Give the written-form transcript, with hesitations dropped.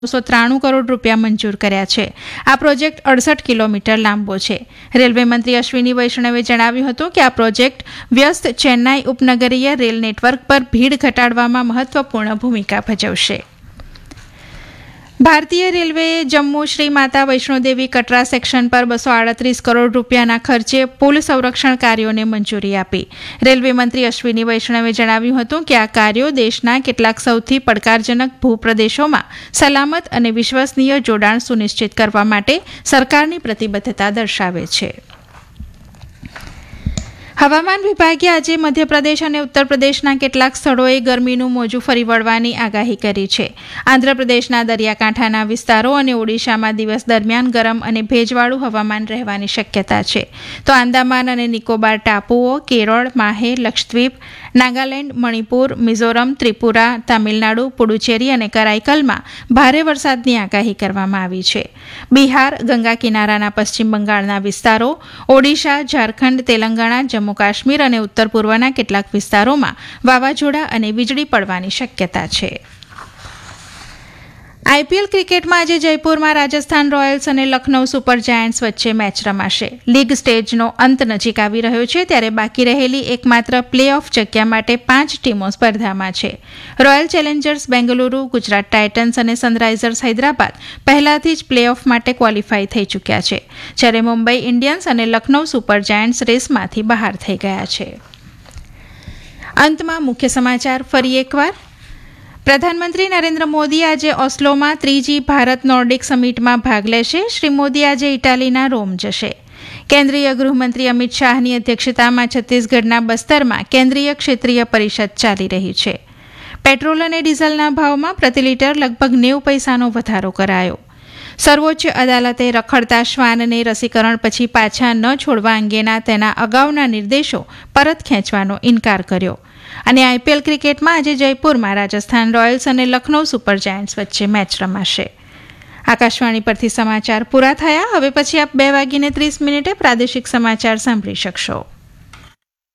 ₹993 કરોડ મંજૂર કર્યા છે. આ પ્રોજેક્ટ 68 કિલોમીટર લાંબો છે. રેલવે મંત્રી અશ્વિની વૈષ્ણવે જણાવ્યું હતું કે આ પ્રોજેક્ટ વ્યસ્ત ચેન્નાઈ ઉપનગરીય રેલ નેટવર્ક પર ભીડ ઘટાડવામાં મહત્વપૂર્ણ ભૂમિકા ભજવશે. ભારતીય રેલવેએ જમ્મુ શ્રી માતા વૈષ્ણોદેવી કટરા સેક્શન પર ₹238 કરોડના ખર્ચે પુલ સંરક્ષણ કાર્યોને મંજૂરી આપી. રેલવે મંત્રી અશ્વિની વૈષ્ણવે જણાવ્યું હતું કે આ કાર્યો દેશના કેટલાક સૌથી પડકારજનક ભૂપ્રદેશોમાં સલામત અને વિશ્વસનીય જોડાણ સુનિશ્ચિત કરવા માટે સરકારની પ્રતિબદ્ધતા દર્શાવે છે. હવામાન વિભાગે આજે મધ્યપ્રદેશ અને ઉત્તર પ્રદેશના કેટલાક સ્થળોએ ગરમીનું મોજું ફરી વળવાની આગાહી કરી છે. આંધ્રપ્રદેશના દરિયાકાંઠાના વિસ્તારો અને ઓડિશામાં દિવસ દરમિયાન ગરમ અને ભેજવાળું હવામાન રહેવાની શક્યતા છે. તો આંદામાન અને નિકોબાર ટાપુઓ, કેરળ, માહે, લક્ષદ્વીપ, નાગાલેન્ડ, મણિપુર, મિઝોરમ, ત્રિપુરા, તામિલનાડુ, પુડુચેરી અને કરાઈકલમાં ભારે વરસાદની આગાહી કરવામાં આવી છે. બિહાર, ગંગા કિનારાના પશ્ચિમ બંગાળના વિસ્તારો, ઓડિશા, ઝારખંડ, તેલંગાણા, જમ્મુ કાશ્મીર અને ઉત્તર પૂર્વના કેટલાક વિસ્તારોમાં વાવાઝોડા અને વીજળી પડવાની શક્યતા છે. આઈપીએલ ક્રિકેટમાં આજે જયપુરમાં રાજસ્થાન રોયલ્સ અને લખનૌ સુપર જાયન્ટ્સ વચ્ચે મેચ રમાશે. લીગ સ્ટેજનો અંત નજીક આવી રહ્યો છે ત્યારે બાકી રહેલી એકમાત્ર પ્લે ઓફ જગ્યા માટે 5 ટીમો સ્પર્ધામાં છે. Royal Challengers Bengaluru, Gujarat Titans અને સનરાઇઝર્સ હૈદરાબાદ પહેલાથી જ પ્લે ઓફ માટે ક્વોલિફાય થઈ ચૂક્યા છે, જ્યારે મુંબઈ ઇન્ડિયન્સ અને લખનૌ સુપર જાયન્ટ્સ રેસમાંથી બહાર થઈ ગયા છે. અંતમાં મુખ્ય સમાચાર ફરી એકવાર. પ્રધાનમંત્રી નરેન્દ્ર મોદી આજે ઓસ્લોમાં 3જી ભારત નોર્ડિક સમિટમાં ભાગ લેશે. શ્રી મોદી આજે ઇટાલીના રોમ જશે. કેન્દ્રીય ગૃહમંત્રી અમિત શાહની અધ્યક્ષતામાં છત્તીસગઢના બસ્તરમાં કેન્દ્રીય ક્ષેત્રીય પરિષદ ચાલી રહી છે. પેટ્રોલ અને ડીઝલના ભાવમાં પ્રતિ લીટર લગભગ 90 પૈસાનો વધારો કરાયો. સર્વોચ્ચ અદાલતે રખડતા શ્વાનને રસીકરણ પછી પાછા ન છોડવા અંગેના તેના અગાઉના નિર્દેશો પરત ખેંચવાનો ઇનકાર કર્યો. અને આઈપીએલ ક્રિકેટમાં આજે જયપુરમાં રાજસ્થાન રોયલ્સ અને લખનૌ સુપર જાયન્ટ્સ વચ્ચે મેચ રમાશે. આકાશવાણી પરથી સમાચાર પૂરા થયા. હવે પછી આપ 2:30 પ્રાદેશિક સમાચાર સાંભળી શકશો.